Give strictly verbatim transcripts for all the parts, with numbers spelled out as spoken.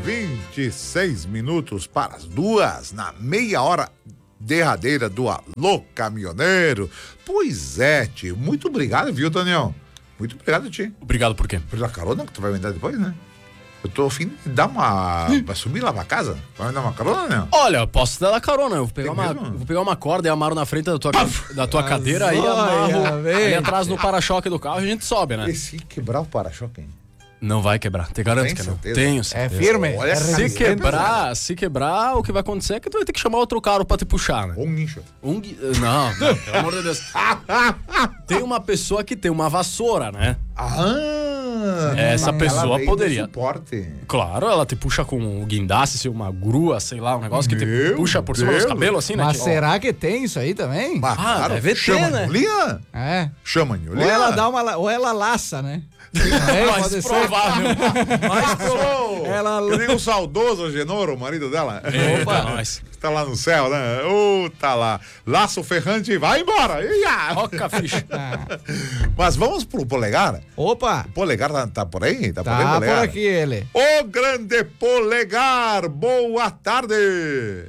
vinte e seis minutos para as duas, na meia hora derradeira do Alô Caminhoneiro. Pois é, tio. Muito obrigado, viu, Daniel? Muito obrigado, tio. Obrigado por quê? Pela carona que tu vai me dar depois, né? Eu tô a fim de dar uma... Vai subir lá pra casa? Vai me dar uma carona, né? Olha, eu posso dar a carona. Eu vou pegar, uma, mesmo? vou pegar uma corda e amarro na frente da tua, da tua cadeira aí, amarro ali atrás no para-choque do carro e a gente sobe, né? E se quebrar o para-choque, hein? Não vai quebrar, te garanto Tem que não. certeza? Tenho É certeza. firme? Olha, é Se resistente. quebrar, se quebrar, o que vai acontecer é que tu vai ter que chamar outro carro pra te puxar, né? Ou um guincho. Um gui- Não, não, pelo amor de Deus. Tem uma pessoa que tem uma vassoura, né? Ah! Essa ela pessoa veio poderia. no suporte. Claro, ela te puxa com um guindaste, assim, uma grua, sei lá, um negócio que te Meu puxa por cima dos Deus. cabelos, assim, né? Mas Que- será que tem isso aí também? Mas, Ah, deve ter, chama né? Julia. É. Chama Ou Julia. ela dá uma, la- ou ela laça, né? É, mais pode ser. provável. Mais provável. Ela- Eu digo o saudoso Genoro, o marido dela. Eita, nós. Tá lá no céu, né? Ô, tá lá. Laço ferrante e vai embora. Ia! Toca a ficha. Mas vamos pro Polegar? Opa! O Polegar tá, tá por aí? Tá, por aí, Tá por Polegar? aqui ele. O grande Polegar, boa tarde.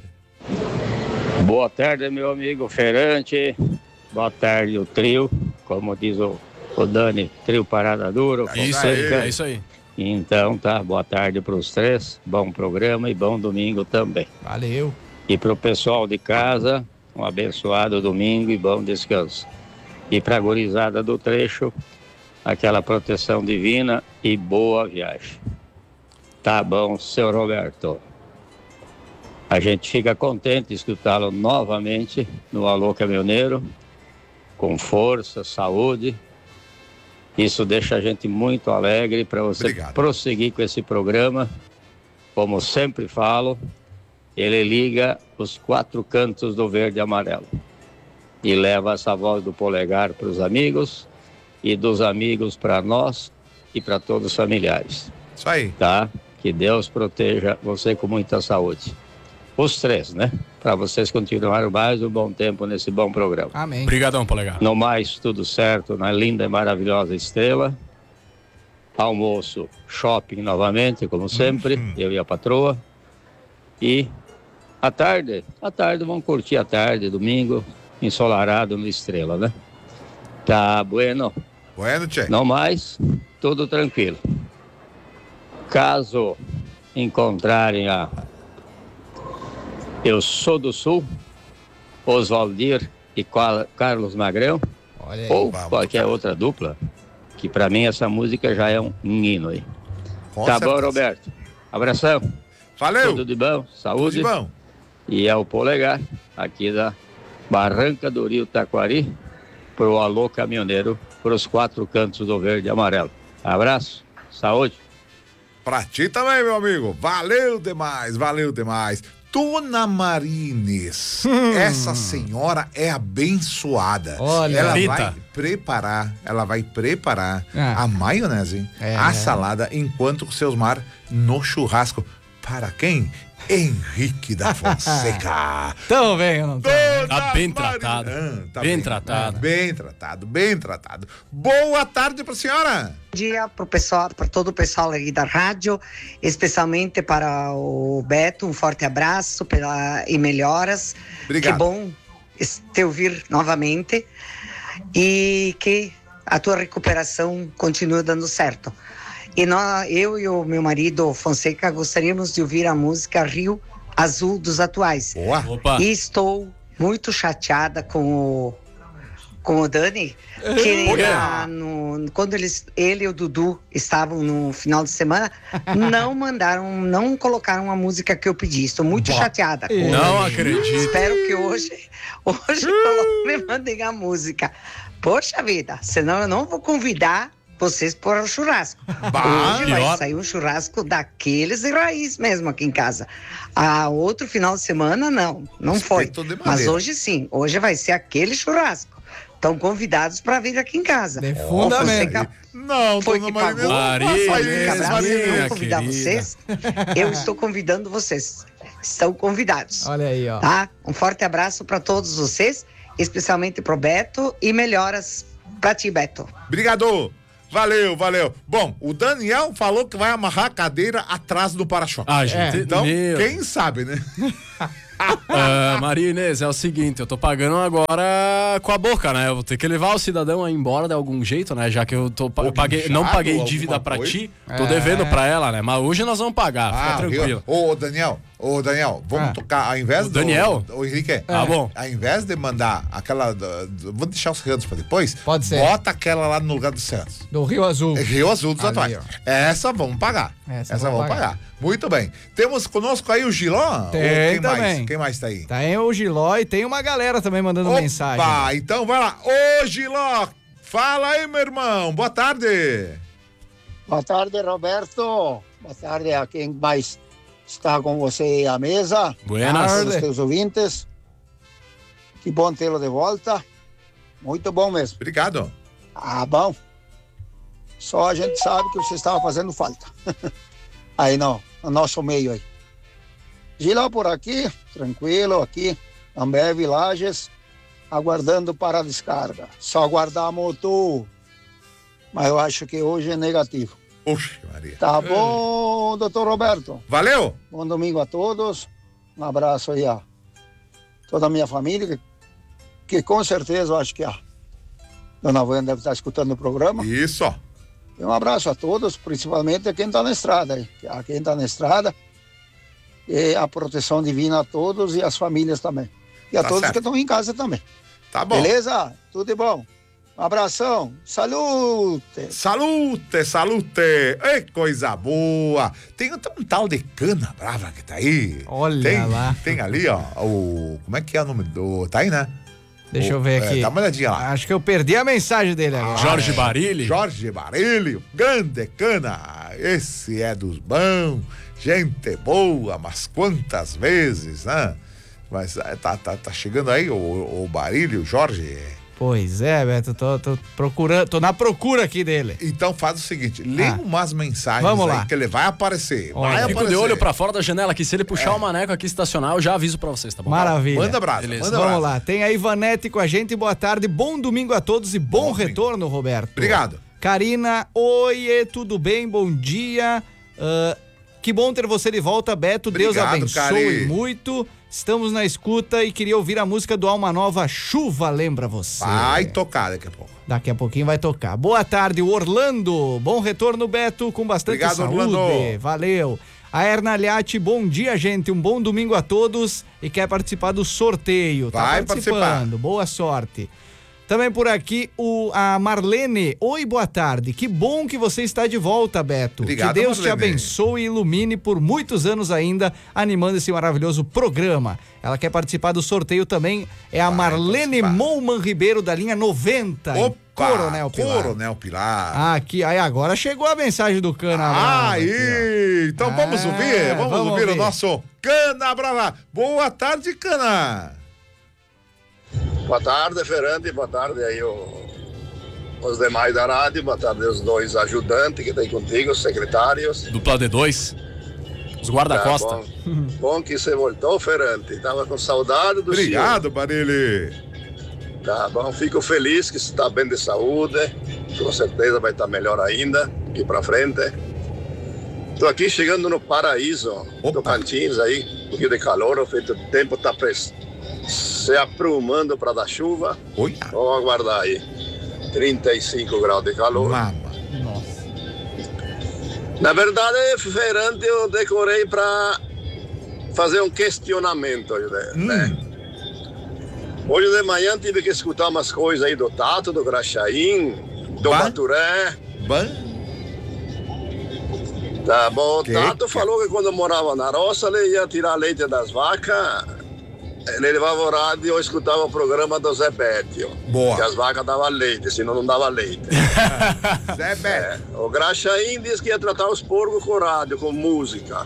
Boa tarde, meu amigo Ferrante. Boa tarde, o trio. Como diz o, o Dani, trio Parada Duro. Isso aí, é isso aí. Então tá, boa tarde para os três. Bom programa e bom domingo também. Valeu. E para o pessoal de casa, um abençoado domingo e bom descanso. E para a gurizada do trecho, aquela proteção divina e boa viagem. Tá bom, seu Roberto. A gente fica contente de escutá-lo novamente no Alô Caminhoneiro, com força, saúde. Isso deixa a gente muito alegre para você Obrigado. prosseguir com esse programa. Como sempre falo, ele liga os quatro cantos do verde e amarelo e leva essa voz do Polegar para os amigos e dos amigos para nós e para todos os familiares. Isso aí. Tá? Que Deus proteja você com muita saúde. Os três, né? Para vocês continuarem mais um bom tempo nesse bom programa. Amém. Obrigadão, Polegar. No mais, tudo certo na linda e maravilhosa Estrela. Almoço, shopping novamente, como sempre, eu e a patroa. E à tarde, à tarde, vamos curtir a tarde, domingo, ensolarado no Estrela, né? Tá bueno. Bueno, tchê. Não mais, tudo tranquilo. Caso encontrarem a Eu Sou do Sul, Oswaldir e Qual- Carlos Magrão, Olha aí. ou vamos, qualquer cara. outra dupla, que pra mim essa música já é um hino aí. Com Tá certeza. bom, Roberto? Abração. Valeu. Tudo de bom, Tudo saúde. de bom. E é o Polegar, aqui da Barranca do Rio Taquari, pro Alô Caminhoneiro, pros quatro cantos do verde e amarelo. Abraço, saúde. Pra ti também, meu amigo. Valeu demais, valeu demais. Dona Marines, essa senhora é abençoada. Olha. ela Rita. vai preparar, ela vai preparar Ah. a maionese, É. a salada, enquanto o seus mar no churrasco. Para quem? Henrique da Fonseca. Tão bem, eu não tô. Tá bem tratado. Ah, tá Bem tratado. Bem tratado, bem tratado. Boa tarde pra senhora. Bom dia para o pessoal, para todo o pessoal aí da rádio, especialmente para o Beto, um forte abraço pela, e melhoras. Obrigado. Que bom es- te ouvir novamente e que a tua recuperação continue dando certo. E nós, eu e o meu marido Fonseca gostaríamos de ouvir a música Rio Azul dos Atuais. Boa. Opa. E estou muito chateada com o, com o Dani, que Por quê? na- no- quando eles, ele e o Dudu estavam no final de semana, não mandaram, não colocaram a música que eu pedi. Estou muito chateada. com Não eles. acredito. Espero que hoje, hoje colo- me mandem a música. Poxa vida, senão eu não vou convidar vocês para o churrasco. Bah, Hoje vai pior. sair um churrasco daqueles de raiz mesmo aqui em casa. A outro final de semana, não. Não foi. Espeto de Mas madeira. hoje sim. Hoje vai ser aquele churrasco. Estão convidados para vir aqui em casa. De Você fundamento. que- Não, Foi dona que pagou. Marinês, não faça Marinês, isso, Cabral, Marinês, eu Marinês. vou convidar querida. vocês. Eu estou convidando vocês. Estão convidados. Olha aí, ó. Tá? Um forte abraço para todos vocês, especialmente pro Beto, e melhoras para ti, Beto. Obrigado. Valeu, valeu. Bom, o Daniel falou que vai amarrar a cadeira atrás do para-choque. Ah, gente, é, então, meu. quem sabe, né? Uh, Maria Inês, é o seguinte, eu tô pagando agora com a boca, né? Eu vou ter que levar o cidadão aí embora de algum jeito, né? Já que eu, tô, eu paguei, não paguei dívida pra coisa? ti, tô é. devendo pra ela, né? Mas hoje nós vamos pagar, ah, fica tranquilo. Ô, Daniel, ô, Daniel, vamos ah. tocar, ao invés o do... Daniel? O Henrique, ah, é. bom. Ao invés de mandar aquela... Do, vou deixar os Santos pra depois. Pode ser. Bota aquela lá no lugar do Santos. Do Rio Azul. É Rio Azul dos Atuais. Essa vamos pagar. Essa, Essa vamos pagar. pagar. Muito bem. Temos conosco aí o Giló? Tem quem também. Mais? Quem mais tá aí? Tem o Giló e tem uma galera também mandando Opa, mensagem. Ah, então vai lá. Ô, Giló, fala aí, meu irmão. Boa tarde. Boa tarde, Roberto. Boa tarde a quem mais está com você à mesa. Buenas. Os teus ouvintes. Que bom tê-lo de volta. Muito bom mesmo. Obrigado. Ah, bom. Só a gente sabe que você estava fazendo falta. Aí não, no nosso meio aí. Giló por aqui, tranquilo aqui, Ambev Lages, aguardando para a descarga. Só aguardamos tu, mas eu acho que hoje é negativo. Oxe, Maria. Tá bom, doutor Roberto? Valeu. Bom domingo a todos, um abraço aí a toda a minha família, que, que com certeza eu acho que a dona Vânia deve estar escutando o programa. Isso. E um abraço a todos, principalmente a quem está na estrada, aí. A quem está na estrada, e a proteção divina a todos e as famílias também. E a tá todos certo. Que estão em casa também. Tá bom. Beleza? Tudo de bom. Um abração. Salute. Salute, salute. Ei, coisa boa. Tem um, um tal de Cana Brava que tá aí. Olha tem, lá. Tem ali, ó, o... Como é que é o nome do... Tá aí, né? Deixa eu ver aqui. É, dá uma olhadinha lá. Acho que eu perdi a mensagem dele agora. Ah, Jorge Barilli. Jorge Barilli, grande Cana. Esse é dos bons. Gente boa, mas quantas vezes, né? Mas tá, tá, tá chegando aí o, o Barilli, o Jorge. Pois é, Beto, tô, tô procurando, tô na procura aqui dele. Então faz o seguinte, lê ah. umas mensagens Vamos aí lá. que ele vai aparecer. Olha, vai fico aparecer. de olho pra fora da janela aqui, se ele puxar é. o maneco aqui estacionar, eu já aviso pra vocês, tá bom? Maravilha. Manda abraço. Manda Vamos abraço. lá, tem a Ivanete com a gente, boa tarde, bom domingo a todos e bom, bom retorno, domingo. Roberto. Obrigado. Karina, oiê, tudo bem, bom dia. Uh, que bom ter você de volta, Beto, Obrigado, Deus abençoe Cari. muito. Estamos na escuta e queria ouvir a música do Alma Nova, Chuva Lembra Você. Vai tocar daqui a pouco. Daqui a pouquinho vai tocar. Boa tarde, Orlando. Bom retorno, Beto, com bastante Obrigado, saúde. Orlando. Valeu. A Erna Liatti, bom dia, gente. Um bom domingo a todos e quer participar do sorteio. Vai tá participando. Participar. Boa sorte. Também por aqui o, a Marlene. Oi, boa tarde. Que bom que você está de volta, Beto. Obrigado, que Deus Marlene. te abençoe e ilumine por muitos anos ainda, animando esse maravilhoso programa. Ela quer participar do sorteio também. É a Vai Marlene participar. Mouman Ribeiro, da linha noventa. Opa, Coronel Pilar. Coronel Pilar. Ah, aqui, aí agora chegou a mensagem do Cana Brava. Aí, aqui, então ah, vamos ouvir, vamos, vamos ouvir, ouvir o nosso Cana Brava. Boa tarde, Cana. Boa tarde, Ferrante, boa tarde aí o, os demais da rádio, boa tarde os dois ajudantes que tem contigo, os secretários. Dupla D dois, os guarda-costa. Tá bom. Bom que você voltou, Ferrante, tava com saudade do Obrigado, Barilli. Tá bom, fico feliz que você está bem de saúde, com certeza vai estar melhor ainda, aqui pra frente. Tô aqui chegando no Paraíso, Tocantins aí, um pouquinho de calor, o feito tempo tá prestando. Se aprumando para dar chuva. Oi. Vamos aguardar aí. trinta e cinco graus de calor. Mama. Nossa. Na verdade, Ferrante, eu decorei para fazer um questionamento. Né? Hum. Hoje de manhã tive que escutar umas coisas aí do Tato, do Graxaim, do Ban? Baturé. Ban? Tá bom. O que Tato que... falou que quando morava na roça, ele ia tirar leite das vacas. Ele levava o rádio e eu escutava o programa do Zé Bétio. Boa. Que as vacas davam leite, senão não dava leite. Zé Bétio. É, o Graxaim disse que ia tratar os porcos com rádio, com música.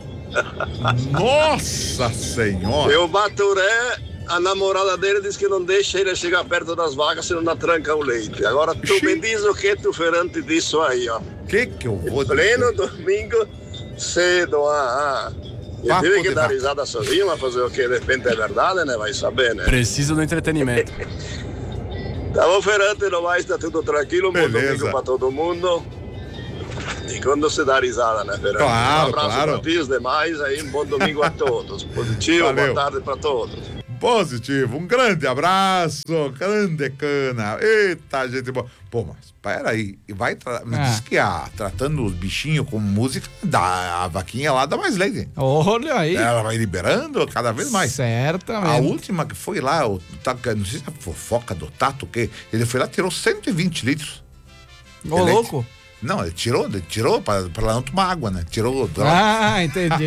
Nossa Senhora! E o Baturé, a namorada dele disse que não deixa ele chegar perto das vacas, senão não tranca o leite. Agora tu Xiii. me diz o que tu, Ferrante, disso aí, ó. Que que eu vou dizer? Pleno domingo, cedo, ah, ah. Eu tive que dar risada sozinho, mas fazer o que? De repente é verdade, né? Vai saber, né? Precisa do entretenimento. Tá bom, Ferrante, no mais, tá tudo tranquilo, um bom Beleza. domingo pra todo mundo. E quando se dá risada, né, Ferrante? Claro, um abraço claro. pra ti, os demais, aí um bom domingo a todos. Positivo, Valeu. boa tarde pra todos. Positivo, um grande abraço, grande cana. Eita, gente boa. Pô, mas peraí, vai tra... me Ah. diz que a, tratando os bichinhos com música, dá, a vaquinha lá dá mais leite. Olha aí. Ela vai liberando cada vez mais. Certamente. A última que foi lá, o, tá, não sei se é a fofoca do Tato, que ele foi lá e tirou cento e vinte litros. Ô, Ele- louco. Não, ele tirou, ele tirou pra, pra ela não tomar água, né? Tirou. Ah, entendi.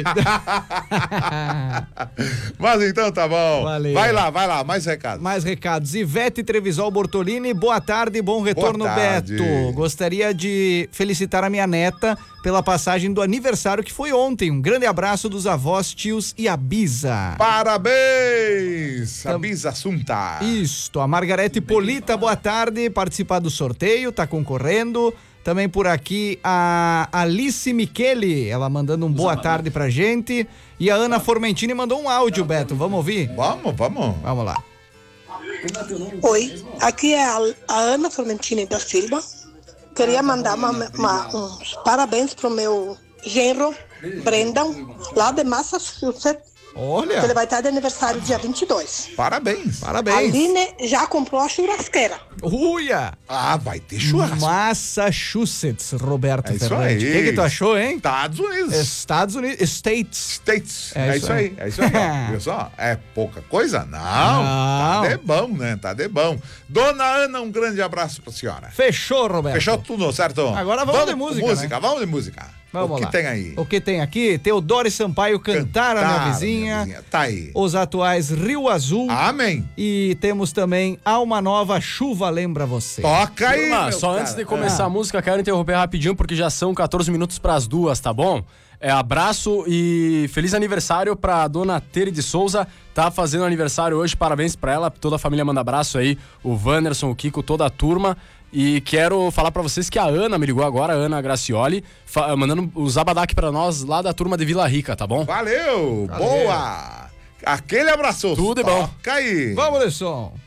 Mas então tá bom. Valeu. Vai lá, vai lá, mais recado. Mais recados. Ivete Trevisol Bortolini, boa tarde, bom retorno, Boa tarde. Beto. Gostaria de felicitar a minha neta pela passagem do aniversário que foi ontem. Um grande abraço dos avós, tios e a Bisa. Parabéns! Tam- A Bisa Assunta. Isto, a Margarete Polita, boa tarde, participar do sorteio, tá concorrendo. Também por aqui a Alice Michele, ela mandando um boa tarde pra gente. E a Ana Formentini mandou um áudio, Beto, vamos ouvir? Vamos, vamos. Vamos lá. Oi, aqui é a, a Ana Formentini da Silva. Queria mandar uma, uma, uns parabéns pro meu genro, Brendan, lá de Massachusetts. Olha, Ele vai estar de aniversário dia vinte e dois. Parabéns. A parabéns. Aline já comprou a churrasqueira. Uia! Ah, vai ter churrasco. Massachusetts, Roberto É isso Ferrante. aí. O que, que tu achou, hein? Estados Unidos. Estados Unidos, States. States. É É, isso isso aí. É isso aí. ó. Viu só? É pouca coisa? Não. Não. Tá de bom, né? Tá de bom. Dona Ana, um grande abraço pra senhora. Fechou, Roberto. Fechou tudo, certo? Agora vamos de música, Música, vamos de música. Vamos o que lá. tem aí? O que tem aqui? Teodoro Sampaio, Cantar, a Minha Cantar, Vizinha. Minha Vizinha. Tá aí. Os atuais Rio Azul. Amém. E temos também Alma Nova, Chuva Lembra Você. Toca aí, Turma, meu só cara. antes de começar Ah. a música, quero interromper rapidinho, porque já são quatorze minutos pras duas, tá bom? É, abraço e feliz aniversário pra dona Tere de Souza, tá fazendo aniversário hoje, parabéns pra ela, toda a família manda abraço aí, o Wanderson, o Kiko, toda a turma. E quero falar pra vocês que a Ana me ligou agora, a Ana Gracioli, fa- mandando o Zabadac pra nós lá da turma de Vila Rica, tá bom? Valeu, boa. Aquele abraço. Tudo de bom. Toca aí. Vamos de som.